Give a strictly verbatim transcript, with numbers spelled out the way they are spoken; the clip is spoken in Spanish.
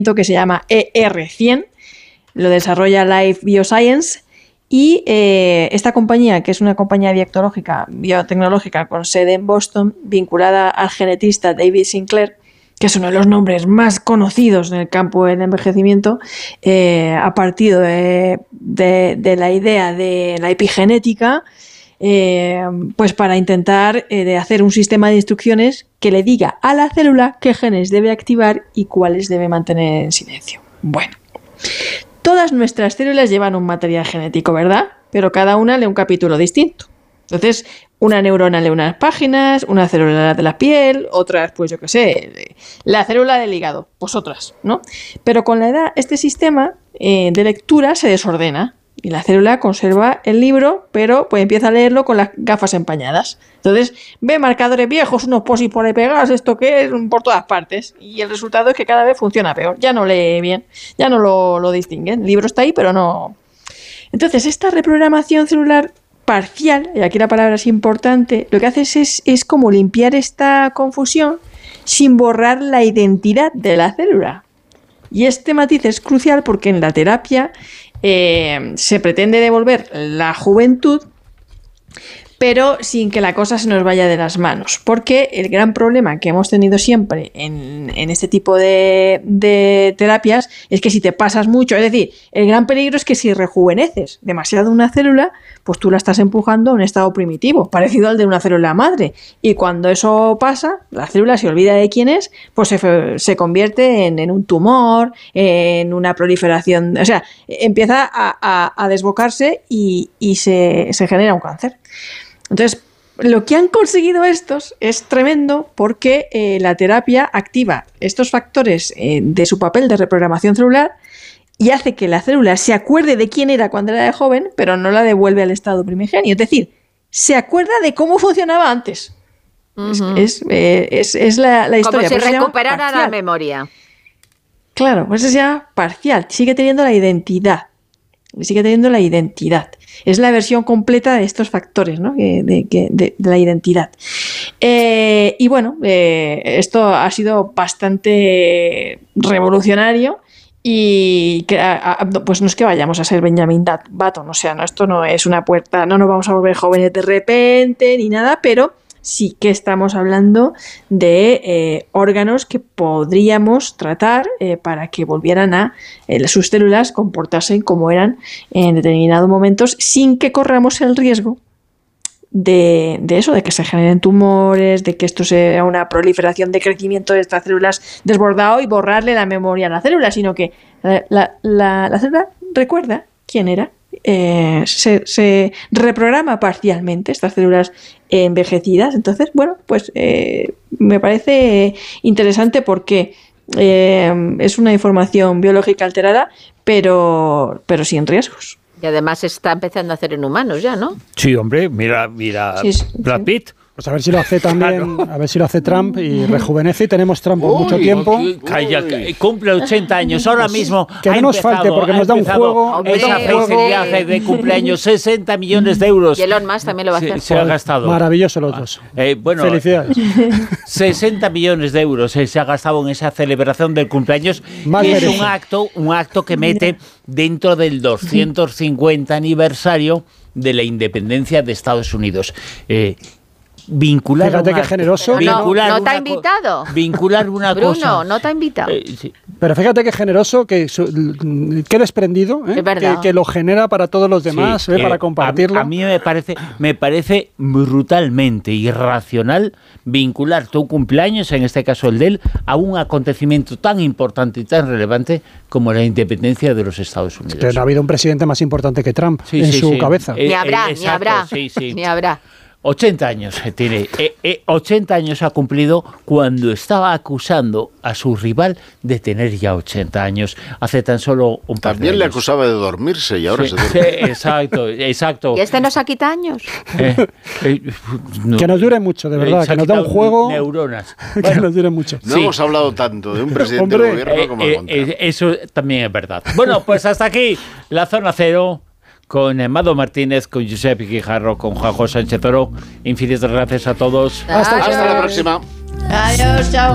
que se llama E R cien, lo desarrolla Life Bioscience, y eh, esta compañía, que es una compañía biotecnológica, biotecnológica con sede en Boston, vinculada al genetista David Sinclair, que es uno de los nombres más conocidos en el campo del envejecimiento, eh, a partir de, de, de la idea de la epigenética, eh, pues para intentar eh, de hacer un sistema de instrucciones que le diga a la célula qué genes debe activar y cuáles debe mantener en silencio. Bueno, todas nuestras células llevan un material genético, ¿verdad? Pero cada una lee un capítulo distinto. Entonces, una neurona lee unas páginas, una célula de la piel, otras, pues yo qué sé, la célula del hígado, pues otras, ¿no? Pero con la edad, este sistema eh, de lectura se desordena y la célula conserva el libro, pero pues empieza a leerlo con las gafas empañadas. Entonces, ve marcadores viejos, unos posis por ahí pegados, esto que es, por todas partes. Y el resultado es que cada vez funciona peor. Ya no lee bien, ya no lo, lo distingue. El libro está ahí, pero no. Entonces, esta reprogramación celular parcial, y aquí la palabra es importante, lo que hace es, es, es como limpiar esta confusión sin borrar la identidad de la célula. Y este matiz es crucial porque en la terapia eh, se pretende devolver la juventud, pero sin que la cosa se nos vaya de las manos, porque el gran problema que hemos tenido siempre en, en este tipo de, de terapias es que si te pasas mucho, es decir, el gran peligro es que si rejuveneces demasiado una célula, pues tú la estás empujando a un estado primitivo, parecido al de una célula madre, y cuando eso pasa, la célula se olvida de quién es, pues se, se convierte en, en un tumor, en una proliferación, o sea, empieza a, a, a desbocarse y, y se, se genera un cáncer. Entonces, lo que han conseguido estos es tremendo porque eh, la terapia activa estos factores eh, de su papel de reprogramación celular y hace que la célula se acuerde de quién era cuando era de joven, pero no la devuelve al estado primigenio. Es decir, se acuerda de cómo funcionaba antes. Uh-huh. Es, es, eh, es, es la, la historia. Como si recuperara la memoria. Claro, pues es ya parcial. Sigue teniendo la identidad. Sigue teniendo la identidad. Es la versión completa de estos factores, ¿no? de, de, de, de la identidad. Eh, y bueno, eh, esto ha sido bastante revolucionario y que, a, a, pues no es que vayamos a ser Benjamin Button, o sea, no, esto no es una puerta, no nos vamos a volver jóvenes de repente ni nada, pero sí que estamos hablando de eh, órganos que podríamos tratar eh, para que volvieran a eh, sus células comportarse como eran en determinados momentos sin que corramos el riesgo de, de eso, de que se generen tumores, de que esto sea una proliferación de crecimiento de estas células desbordado y borrarle la memoria a la célula, sino que la, la, la, la célula recuerda quién era. Eh, se, se reprograma parcialmente estas células envejecidas. Entonces, bueno, pues eh, me parece interesante porque eh, es una información biológica alterada, pero, pero sin riesgos. Y además se está empezando a hacer en humanos ya, ¿no? Sí, hombre, mira, mira sí, sí, Brad Pitt. Sí. Pues a ver si lo hace también, claro. A ver si lo hace Trump y rejuvenece y tenemos Trump por uy, mucho tiempo. Uy, calla, cumple ochenta años, ahora mismo que no nos falte porque nos da un juego. Esa felicidad de cumpleaños, sesenta millones de euros. Y Elon Musk también lo va a hacer. Se, se ha gastado. Maravilloso los dos. Eh, bueno, felicidades. sesenta millones de euros se ha gastado en esa celebración del cumpleaños. Más que es un acto, un acto que mete dentro del doscientos cincuenta aniversario de la independencia de Estados Unidos. Eh, Vincular Fíjate una, qué generoso. Vincular no, no te ha invitado. Vincular una Bruno, cosa. Bruno, no te ha invitado. Eh, sí. Pero fíjate qué generoso, que, que desprendido, ¿eh? que, que lo genera para todos los demás, sí, ¿eh? Para compartirlo. A, a mí me parece, me parece brutalmente irracional vincular tu cumpleaños, en este caso el de él, a un acontecimiento tan importante y tan relevante como la independencia de los Estados Unidos. Que no ha habido un presidente más importante que Trump sí, en sí, su sí. cabeza. Ni habrá, eh, exacto, ni habrá, sí, sí. ni habrá. ochenta años tiene, eh, eh, ochenta años ha cumplido cuando estaba acusando a su rival de tener ya ochenta años, hace tan solo un par También de años. le acusaba de dormirse y ahora sí, se duerme. Sí, exacto, exacto. ¿Y este no se quita años? Eh, eh, no, que nos dure mucho, de verdad, eh, que nos da un juego. Neuronas. que bueno, nos dure mucho. No sí. hemos hablado tanto de un presidente Hombre, del gobierno eh, como eh, el eh, Eso también es verdad. Bueno, pues hasta aquí la Zona Cero. Con Amado Martínez, con Josep Guijarro, con Juanjo Sánchez Oro. Infinitas gracias a todos. Hasta, Hasta la próxima. Adiós, chao.